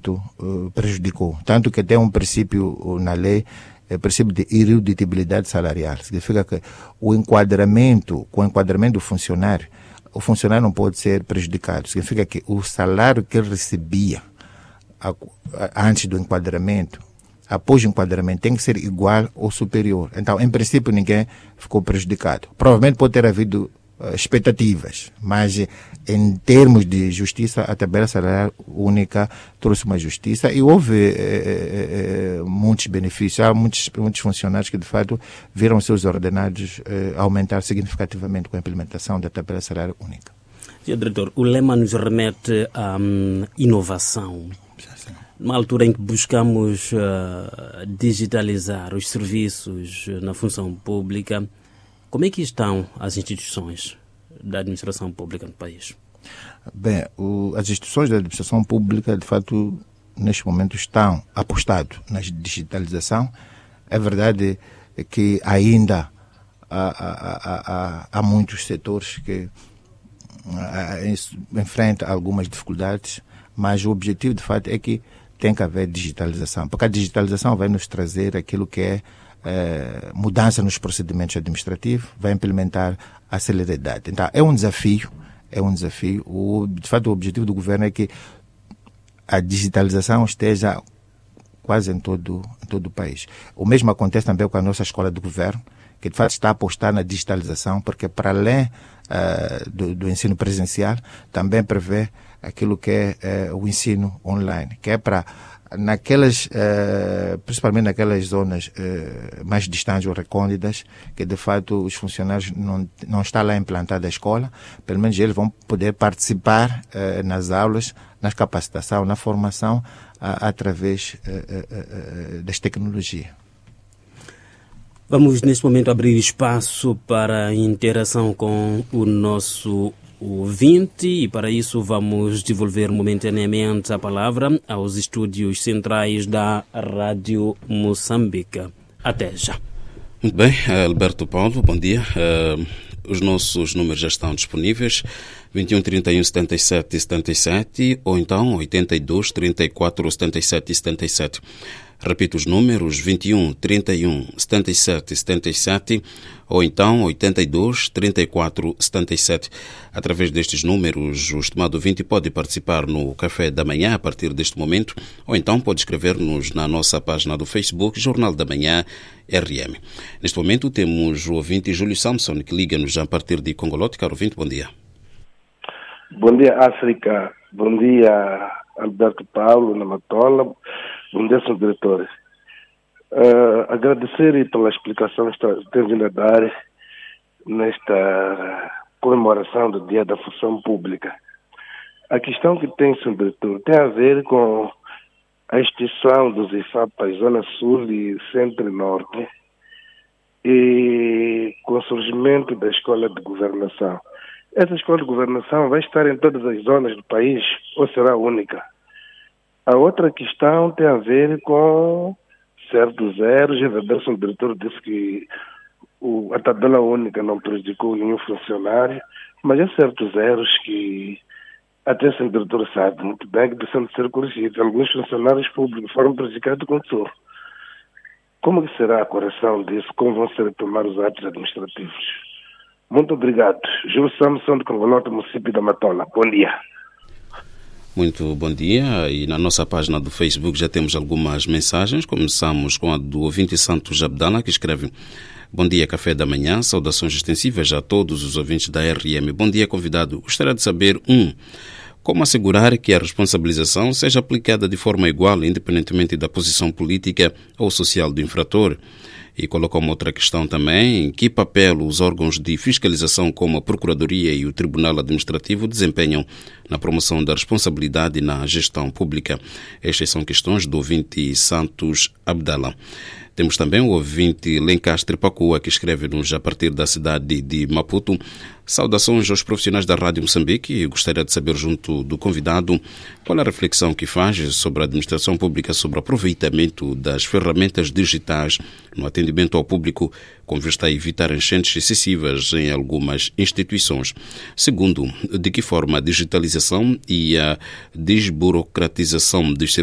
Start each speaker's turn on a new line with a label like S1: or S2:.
S1: muito prejudicou. Tanto que tem um princípio na lei, o princípio de irredutibilidade salarial. Significa que com o enquadramento do funcionário, o funcionário não pode ser prejudicado. Significa que o salário que ele recebia antes do enquadramento, após o enquadramento, tem que ser igual ou superior. Então, em princípio, ninguém ficou prejudicado. Provavelmente pode ter havido expectativas, mas em termos de justiça, a tabela salarial única trouxe uma justiça e houve muitos benefícios. Há muitos funcionários que, de fato, viram seus ordenados aumentar significativamente com a implementação da tabela salarial única.
S2: Senhor Diretor, o lema nos remete à inovação. Numa altura em que buscamos digitalizar os serviços na função pública, como é que estão as instituições da administração pública no país?
S1: Bem, as instituições da administração pública, de fato, neste momento estão apostando na digitalização. É verdade que ainda há muitos setores que enfrentam algumas dificuldades, mas o objetivo, de fato, é que tem que haver digitalização, porque a digitalização vai nos trazer aquilo que é mudança nos procedimentos administrativos, vai implementar a celeridade. Então, é um desafio. De fato, o objetivo do governo é que a digitalização esteja quase em todo o país. O mesmo acontece também com a nossa escola de governo, que de fato está a apostar na digitalização, porque para além do ensino presencial, também prevê aquilo que é o ensino online, que é para principalmente naquelas zonas mais distantes ou recônditas, que de fato os funcionários não está lá implantada a escola, pelo menos eles vão poder participar nas aulas, na capacitação, na formação, através das tecnologias.
S2: Vamos, neste momento, abrir espaço para interação com o nosso ouvinte e, para isso, vamos devolver momentaneamente a palavra aos estúdios centrais da Rádio Moçambique. Até já.
S3: Muito bem, Alberto Paulo, bom dia. Os nossos números já estão disponíveis, 21 31 77 77 ou então 82 34 77 77. Repito os números, 21 31 77 77 ou então 82 34 77. Através destes números, o estimado ouvinte pode participar no Café da Manhã a partir deste momento, ou então pode escrever-nos na nossa página do Facebook, Jornal da Manhã RM. Neste momento temos o ouvinte Júlio Samson, que liga-nos já a partir de Congolote. Caro ouvinte, bom dia.
S4: Bom dia, África. Bom dia, Alberto Paulo, na Matola. Bom dia, senhor diretor. Agradecer pela explicação que tem vindo a dar nesta comemoração do Dia da Função Pública. A questão que tem, senhor diretor, tem a ver com a extinção dos IFAPs Zona Sul e Centro e Norte e com o surgimento da Escola de Governação. Essa Escola de Governação vai estar em todas as zonas do país ou será única? A outra questão tem a ver com certos erros. O diretor disse que a tabela única não prejudicou nenhum funcionário, mas há certos erros que até o diretor sabe muito bem que precisam de ser corrigidos. Alguns funcionários públicos foram prejudicados com isso. Como que será a correção disso? Como vão ser tomados os atos administrativos? Muito obrigado. Júlio Samson, de Congolote, município da Matola. Bom dia.
S3: Muito bom dia, e na nossa página do Facebook já temos algumas mensagens. Começamos com a do ouvinte Santos Abdala, que escreve: bom dia, Café da Manhã, saudações extensivas a todos os ouvintes da RM. Bom dia, convidado. Gostaria de saber, como assegurar que a responsabilização seja aplicada de forma igual, independentemente da posição política ou social do infrator? E colocou uma outra questão também: que papel os órgãos de fiscalização como a Procuradoria e o Tribunal Administrativo desempenham na promoção da responsabilidade na gestão pública? Estas são questões do ouvinte Santos Abdala. Temos também o ouvinte Lencastre Pacua, que escreve-nos a partir da cidade de Maputo. Saudações aos profissionais da Rádio Moçambique e gostaria de saber, junto do convidado, qual é a reflexão que faz sobre a administração pública sobre o aproveitamento das ferramentas digitais no atendimento ao público, com vista a evitar enchentes excessivas em algumas instituições. Segundo, de que forma a digitalização e a desburocratização dos serviços